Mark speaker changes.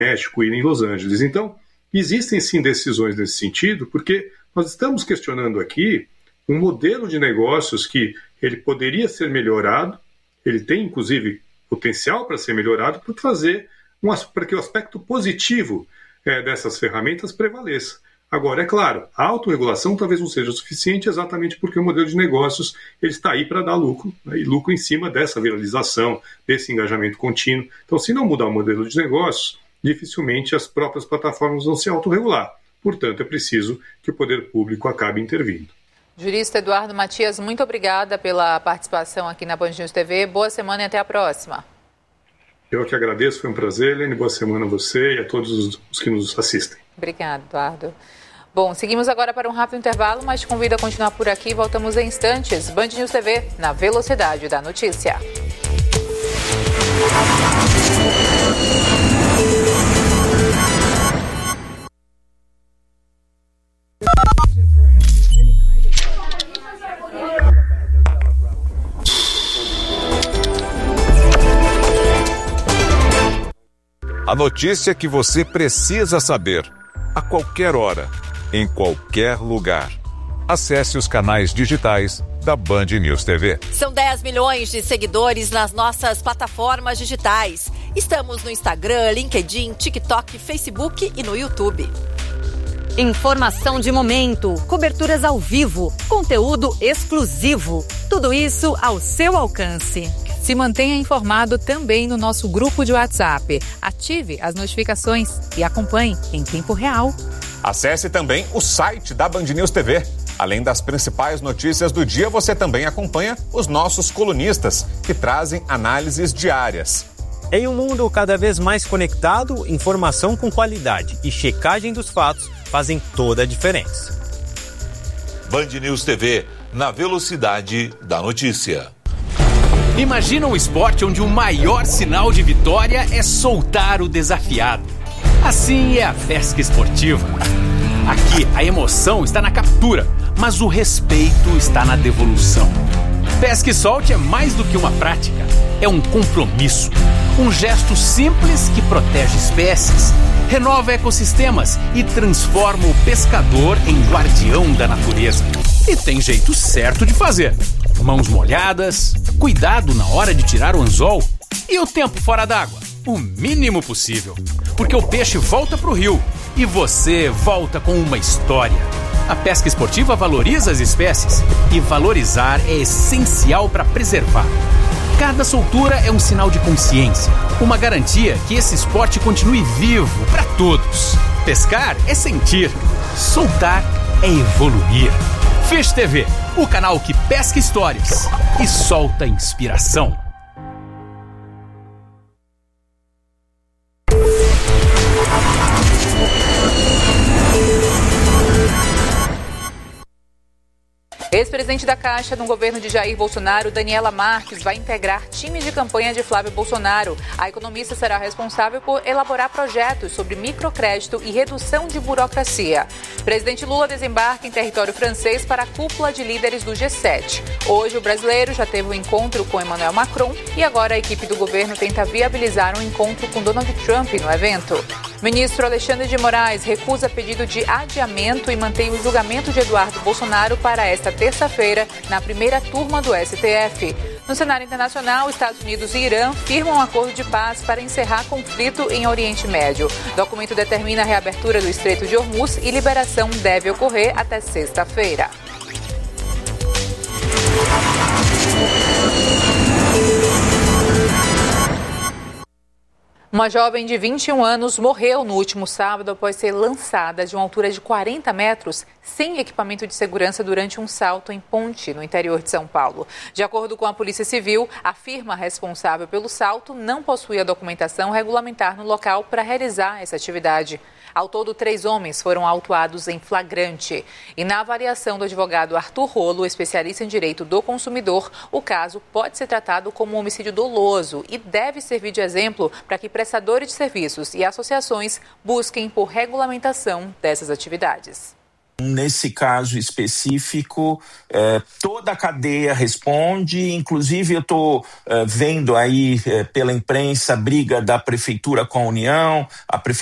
Speaker 1: México e em Los Angeles. Então, existem sim decisões nesse sentido, porque nós estamos questionando aqui um modelo de negócios que ele poderia ser melhorado, ele tem inclusive potencial para ser melhorado, para que o aspecto positivo dessas ferramentas prevaleça. Agora, é claro, a autorregulação talvez não seja o suficiente exatamente porque o modelo de negócios ele está aí para dar lucro, né, e lucro em cima dessa viralização, desse engajamento contínuo. Então, se não mudar o modelo de negócios, dificilmente as próprias plataformas vão se autorregular. Portanto, é preciso que o poder público acabe intervindo.
Speaker 2: Jurista Eduardo Matias, muito obrigada pela participação aqui na Band News TV. Boa semana e até a próxima.
Speaker 1: Eu que agradeço, foi um prazer, Helene. Boa semana a você e a todos os que nos assistem.
Speaker 2: Obrigada, Eduardo. Bom, seguimos agora para um rápido intervalo, mas te convido a continuar por aqui. Voltamos em instantes. Band News TV, na velocidade da notícia.
Speaker 3: A notícia que você precisa saber, a qualquer hora, em qualquer lugar. Acesse os canais digitais da Band News TV.
Speaker 4: São 10 milhões de seguidores nas nossas plataformas digitais. Estamos no Instagram, LinkedIn, TikTok, Facebook e no YouTube.
Speaker 5: Informação de momento, coberturas ao vivo, conteúdo exclusivo. Tudo isso ao seu alcance.
Speaker 2: Se mantenha informado também no nosso grupo de WhatsApp. Ative as notificações e acompanhe em tempo real.
Speaker 3: Acesse também o site da Band News TV. Além das principais notícias do dia, você também acompanha os nossos colunistas, que trazem análises diárias.
Speaker 6: Em um mundo cada vez mais conectado, informação com qualidade e checagem dos fatos fazem toda a diferença.
Speaker 7: Band News TV, na velocidade da notícia.
Speaker 8: Imagina um esporte onde o maior sinal de vitória é soltar o desafiado. Assim é a pesca esportiva. Aqui, a emoção está na captura, mas o respeito está na devolução. Pesca e solte é mais do que uma prática, é um compromisso. Um gesto simples que protege espécies, renova ecossistemas e transforma o pescador em guardião da natureza. E tem jeito certo de fazer. Mãos molhadas, cuidado na hora de tirar o anzol e o tempo fora d'água, o mínimo possível. Porque o peixe volta pro rio e você volta com uma história. A pesca esportiva valoriza as espécies e valorizar é essencial para preservar. Cada soltura é um sinal de consciência, uma garantia que esse esporte continue vivo para todos. Pescar é sentir, soltar é evoluir. Fish TV, o canal que pesca histórias e solta inspiração.
Speaker 2: Ex-presidente da Caixa no governo de Jair Bolsonaro, Daniela Marques, vai integrar time de campanha de Flávio Bolsonaro. A economista será responsável por elaborar projetos sobre microcrédito e redução de burocracia. Presidente Lula desembarca em território francês para a cúpula de líderes do G7. Hoje, o brasileiro já teve um encontro com Emmanuel Macron e agora a equipe do governo tenta viabilizar um encontro com Donald Trump no evento. Ministro Alexandre de Moraes recusa pedido de adiamento e mantém o julgamento de Eduardo Bolsonaro para esta terça-feira, na primeira turma do STF. No cenário internacional, Estados Unidos e Irã firmam um acordo de paz para encerrar conflito em Oriente Médio. O documento determina a reabertura do Estreito de Hormuz e liberação deve ocorrer até sexta-feira. Uma jovem de 21 anos morreu no último sábado após ser lançada de uma altura de 40 metros sem equipamento de segurança durante um salto em Ponte, no interior de São Paulo. De acordo com a Polícia Civil, a firma responsável pelo salto não possuía documentação regulamentar no local para realizar essa atividade. Ao todo, 3 homens foram autuados em flagrante. E na avaliação do advogado Arthur Rolo, especialista em direito do consumidor, o caso pode ser tratado como um homicídio doloso e deve servir de exemplo para que prestadores de serviços e associações busquem por regulamentação dessas atividades.
Speaker 9: Nesse caso específico, toda a cadeia responde, inclusive eu estou vendo aí pela imprensa a briga da Prefeitura com a União, a Prefeitura